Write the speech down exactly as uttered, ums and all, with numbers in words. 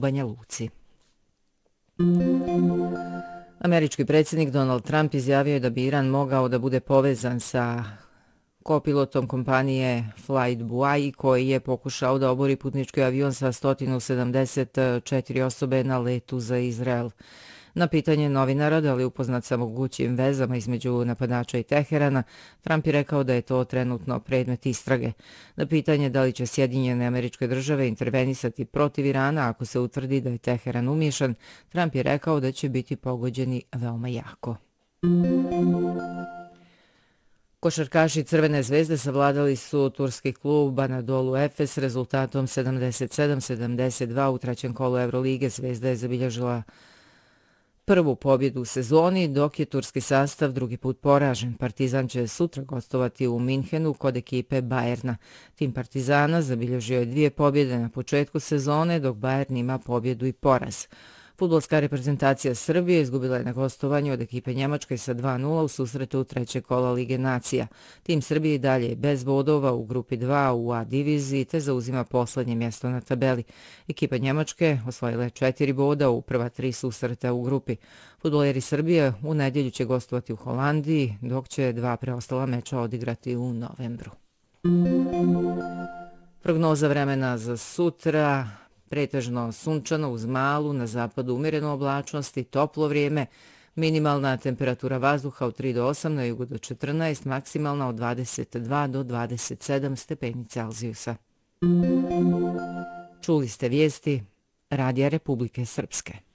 Banja Luci. Američki predsjednik Donald Trump izjavio je da bi Iran mogao da bude povezan sa kopilotom kompanije Flightbuoy koji je pokušao da obori putnički avion sa sto sedamdeset četiri osobe na letu za Izrael. Na pitanje novinara da li upoznat sa mogućim vezama između napadača i Teherana, Trump je rekao da je to trenutno predmet istrage. Na pitanje da li će Sjedinjene Američke Države intervenisati protiv Irana ako se utvrdi da je Teheran umiješan, Trump je rekao da će biti pogođeni veoma jako. Košarkaši Crvene zvezde savladali su turski klub Anadolu Efes rezultatom sedamdeset sedam sedamdeset dva u trećem kolu Evrolige. Zvezda je zabilježila prvu pobjedu u sezoni, dok je turski sastav drugi put poražen. Partizan će sutra gostovati u Minhenu kod ekipe Bayerna. Tim Partizana zabilježio je dvije pobjede na početku sezone, dok Bayern ima pobjedu i poraz. Fudbalska reprezentacija Srbije izgubila je na gostovanju od ekipe Njemačke sa dva nula u susretu u treće kola Lige nacija. Tim Srbije i dalje je bez bodova u grupi dva u A diviziji te zauzima poslednje mjesto na tabeli. Ekipa Njemačke osvojila je četiri boda u prva tri susreta u grupi. Fudbaleri Srbije u nedjelju će gostovati u Holandiji, dok će dva preostala meča odigrati u novembru. Prognoza vremena za sutra: pretežno sunčano uz malu, na zapadu umjerenu oblačnost i toplo vrijeme, minimalna temperatura vazduha od tri do osam, na jugu do četrnaest, maksimalna od dvadeset dva do dvadeset sedam stepeni Celzijusa. Čuli ste vijesti Radija Republike Srpske.